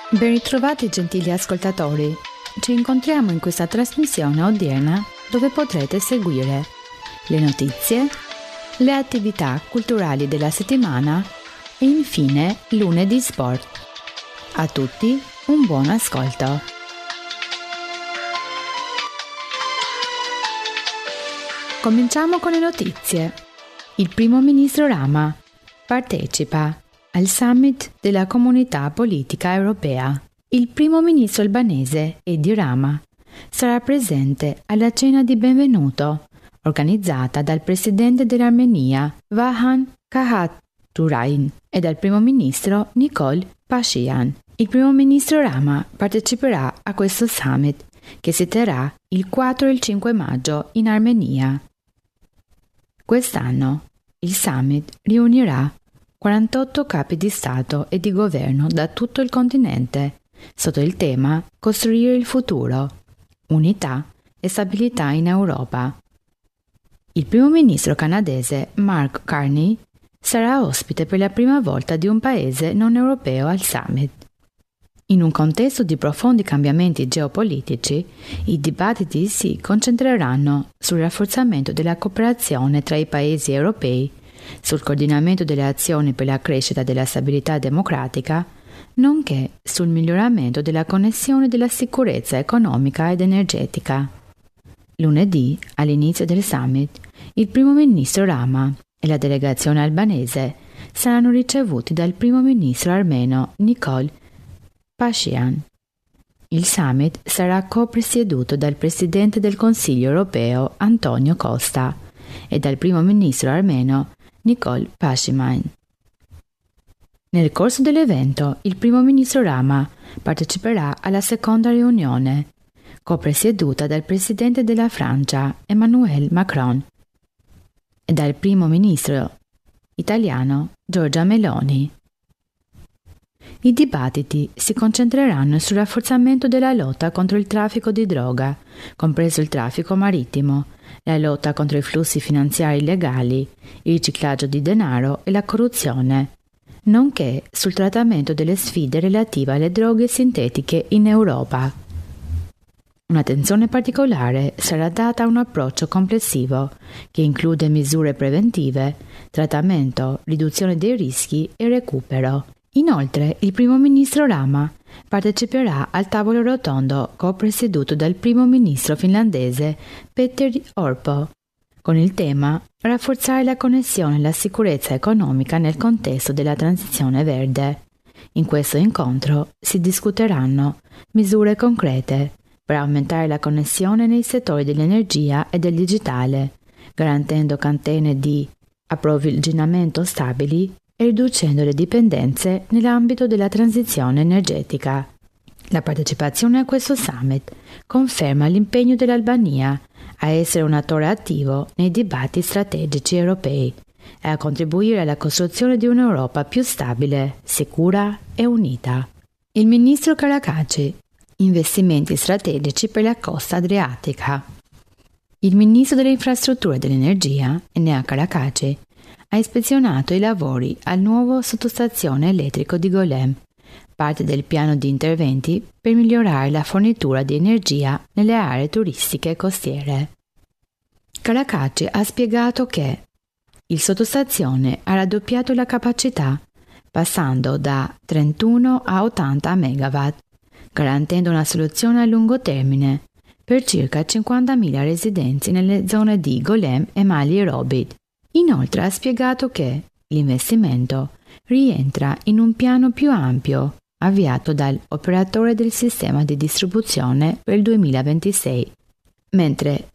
Ben ritrovati gentili ascoltatori, ci incontriamo in questa trasmissione odierna dove potrete seguire le notizie, le attività culturali della settimana e infine lunedì sport. A tutti un buon ascolto. Cominciamo con le notizie. Il primo ministro Rama partecipa al summit della Comunità Politica Europea. Il primo ministro albanese Edi Rama sarà presente alla cena di benvenuto organizzata dal presidente dell'Armenia Vahan Khaturain e dal primo ministro Nikol Pashinyan. Il primo ministro Rama parteciperà a questo summit che si terrà il 4 e il 5 maggio in Armenia. Quest'anno il summit riunirà 48 capi di Stato e di governo da tutto il continente, sotto il tema Costruire il futuro, unità e stabilità in Europa. Il primo ministro canadese Mark Carney sarà ospite per la prima volta di un paese non europeo al summit. In un contesto di profondi cambiamenti geopolitici, i dibattiti si concentreranno sul rafforzamento della cooperazione tra i paesi europei, sul coordinamento delle azioni per la crescita della stabilità democratica, nonché sul miglioramento della connessione della sicurezza economica ed energetica. Lunedì, all'inizio del summit, il primo ministro Rama e la delegazione albanese saranno ricevuti dal primo ministro armeno Nikol Pashinyan. Il summit sarà co-presieduto dal presidente del Consiglio europeo Antonio Costa e dal primo ministro armeno Nikol Pashinyan. Nel corso dell'evento, il primo ministro Rama parteciperà alla seconda riunione, co-presieduta dal presidente della Francia Emmanuel Macron e dal primo ministro italiano Giorgia Meloni. I dibattiti si concentreranno sul rafforzamento della lotta contro il traffico di droga, compreso il traffico marittimo, la lotta contro i flussi finanziari illegali, il riciclaggio di denaro e la corruzione, nonché sul trattamento delle sfide relative alle droghe sintetiche in Europa. Un'attenzione particolare sarà data a un approccio complessivo che include misure preventive, trattamento, riduzione dei rischi e recupero. Inoltre, il primo ministro Rama parteciperà al tavolo rotondo co-presieduto dal primo ministro finlandese Petteri Orpo, con il tema Rafforzare la connessione e la sicurezza economica nel contesto della transizione verde. In questo incontro si discuteranno misure concrete per aumentare la connessione nei settori dell'energia e del digitale, garantendo catene di approvvigionamento stabili e riducendo le dipendenze nell'ambito della transizione energetica. La partecipazione a questo summit conferma l'impegno dell'Albania a essere un attore attivo nei dibattiti strategici europei e a contribuire alla costruzione di un'Europa più stabile, sicura e unita. Il ministro Carakaci: investimenti strategici per la costa adriatica. Il ministro delle infrastrutture e dell'energia, Enea Carakaci, ha ispezionato i lavori al nuovo sottostazione elettrico di Golem, parte del piano di interventi per migliorare la fornitura di energia nelle aree turistiche costiere. Carakaci ha spiegato che il sottostazione ha raddoppiato la capacità, passando da 31 a 80 MW, garantendo una soluzione a lungo termine per circa 50.000 residenti nelle zone di Golem e Mali Robid. Inoltre ha spiegato che l'investimento rientra in un piano più ampio avviato dall'operatore del sistema di distribuzione per il 2026, mentre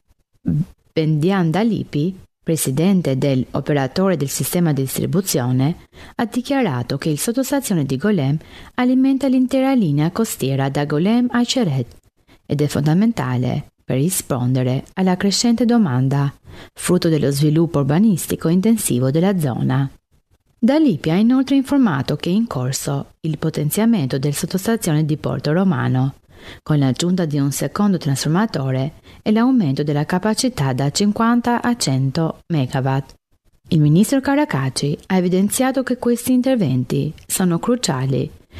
Bendian Dalipi, presidente dell'operatore del sistema di distribuzione, ha dichiarato che il sottostazione di Golem alimenta l'intera linea costiera da Golem a Ceret ed è fondamentale per rispondere alla crescente domanda, frutto dello sviluppo urbanistico intensivo della zona. Dalipi ha inoltre informato che è in corso il potenziamento del sottostazione di Porto Romano, con l'aggiunta di un secondo trasformatore e l'aumento della capacità da 50 a 100 MW. Il ministro Carakaci ha evidenziato che questi interventi sono cruciali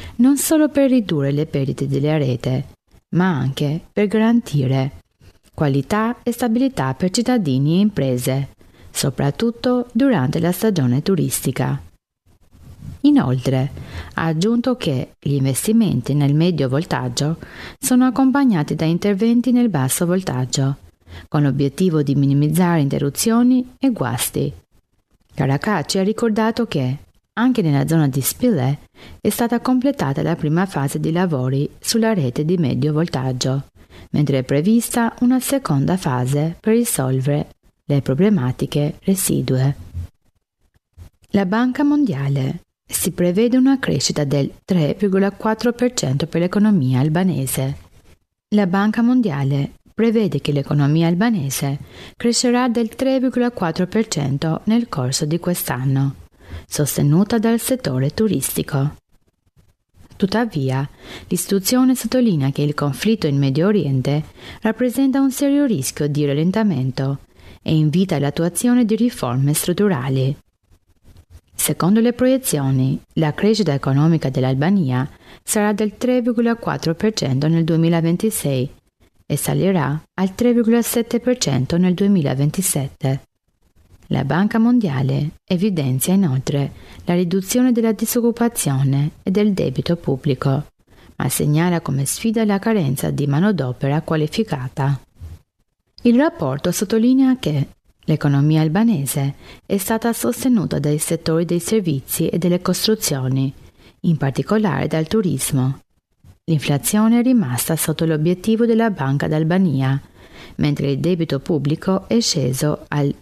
non solo per ridurre le perdite della rete, ma anche per garantire qualità e stabilità per cittadini e imprese, soprattutto durante la stagione turistica. Inoltre, ha aggiunto che gli investimenti nel medio voltaggio sono accompagnati da interventi nel basso voltaggio, con l'obiettivo di minimizzare interruzioni e guasti. Caracacci ha ricordato che, anche nella zona di Spilett, è stata completata la prima fase di lavori sulla rete di medio voltaggio, mentre è prevista una seconda fase per risolvere le problematiche residue. La Banca Mondiale: si prevede una crescita del 3,4% per l'economia albanese. La Banca Mondiale prevede che l'economia albanese crescerà del 3,4% nel corso di quest'anno, sostenuta dal settore turistico. Tuttavia, l'istituzione sottolinea che il conflitto in Medio Oriente rappresenta un serio rischio di rallentamento e invita all'attuazione di riforme strutturali. Secondo le proiezioni, la crescita economica dell'Albania sarà del 3,4% nel 2026 e salirà al 3,7% nel 2027. La Banca Mondiale evidenzia inoltre la riduzione della disoccupazione e del debito pubblico, ma segnala come sfida la carenza di manodopera qualificata. Il rapporto sottolinea che l'economia albanese è stata sostenuta dai settori dei servizi e delle costruzioni, in particolare dal turismo. L'inflazione è rimasta sotto l'obiettivo della Banca d'Albania, mentre il debito pubblico è sceso al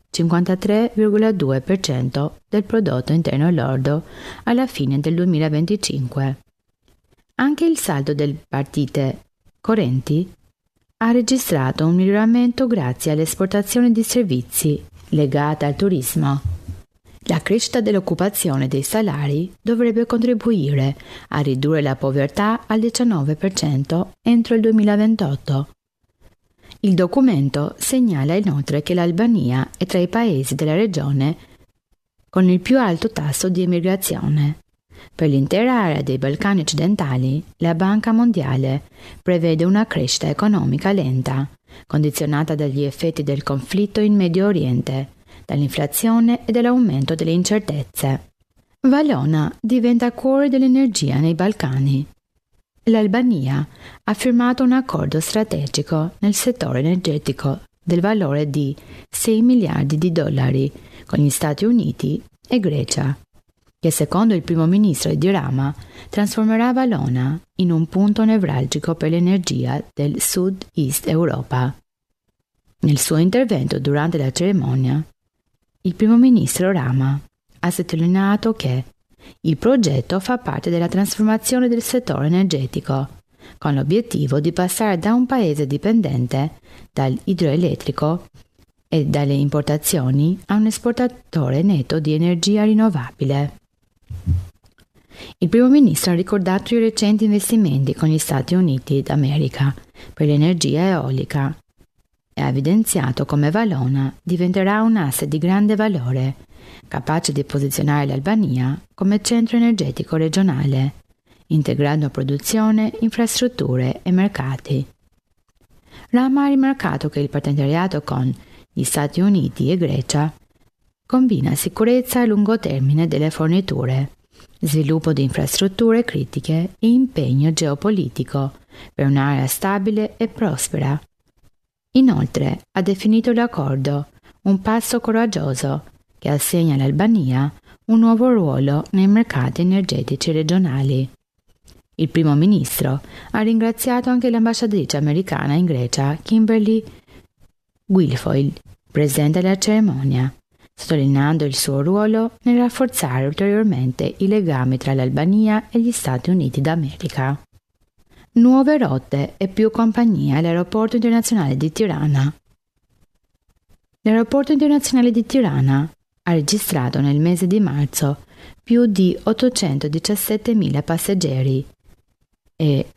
53,2% del prodotto interno lordo alla fine del 2025. Anche il saldo delle partite correnti ha registrato un miglioramento grazie all'esportazione di servizi legata al turismo. La crescita dell'occupazione e dei salari dovrebbe contribuire a ridurre la povertà al 19% entro il 2028. Il documento segnala inoltre che l'Albania è tra i paesi della regione con il più alto tasso di emigrazione. Per l'intera area dei Balcani occidentali, la Banca Mondiale prevede una crescita economica lenta, condizionata dagli effetti del conflitto in Medio Oriente, dall'inflazione e dall'aumento delle incertezze. Valona diventa cuore dell'energia nei Balcani. L'Albania ha firmato un accordo strategico nel settore energetico del valore di 6 miliardi di dollari con gli Stati Uniti e Grecia, che secondo il primo ministro Edi Rama trasformerà Valona in un punto nevralgico per l'energia del Sud-Est Europa. Nel suo intervento durante la cerimonia, il primo ministro Rama ha sottolineato che il progetto fa parte della trasformazione del settore energetico, con l'obiettivo di passare da un paese dipendente dall'idroelettrico e dalle importazioni a un esportatore netto di energia rinnovabile. Il primo ministro ha ricordato i recenti investimenti con gli Stati Uniti d'America per l'energia eolica e ha evidenziato come Valona diventerà un asse di grande valore, capace di posizionare l'Albania come centro energetico regionale, integrando produzione, infrastrutture e mercati. Rama ha rimarcato che il partenariato con gli Stati Uniti e Grecia combina sicurezza a lungo termine delle forniture, sviluppo di infrastrutture critiche e impegno geopolitico per un'area stabile e prospera. Inoltre ha definito l'accordo un passo coraggioso che assegna all'Albania un nuovo ruolo nei mercati energetici regionali. Il primo ministro ha ringraziato anche l'ambasciatrice americana in Grecia, Kimberly Guilfoyle, presente alla cerimonia, sottolineando il suo ruolo nel rafforzare ulteriormente i legami tra l'Albania e gli Stati Uniti d'America. Nuove rotte e più compagnie all'aeroporto internazionale di Tirana. L'aeroporto internazionale di Tirana ha registrato nel mese di marzo più di 817.000 passeggeri e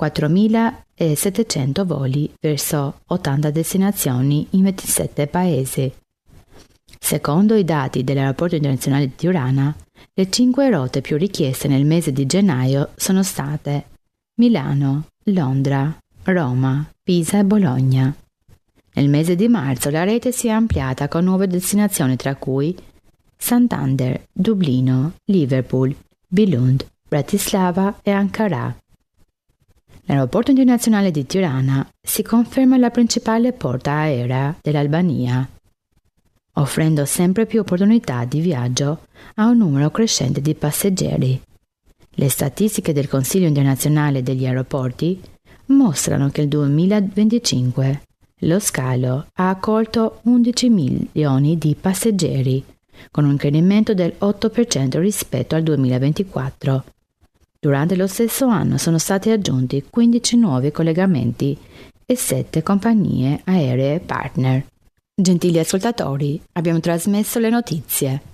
4.700 voli verso 80 destinazioni in 27 paesi. Secondo i dati dell'aeroporto internazionale di Tirana, le 5 rotte più richieste nel mese di gennaio sono state Milano, Londra, Roma, Pisa e Bologna. Nel mese di marzo la rete si è ampliata con nuove destinazioni tra cui Santander, Dublino, Liverpool, Billund, Bratislava e Ankara. L'aeroporto internazionale di Tirana si conferma la principale porta aerea dell'Albania, offrendo sempre più opportunità di viaggio a un numero crescente di passeggeri. Le statistiche del Consiglio internazionale degli aeroporti mostrano che nel 2025 lo scalo ha accolto 11 milioni di passeggeri, con un incremento del 8% rispetto al 2024. Durante lo stesso anno sono stati aggiunti 15 nuovi collegamenti e 7 compagnie aeree partner. Gentili ascoltatori, abbiamo trasmesso le notizie.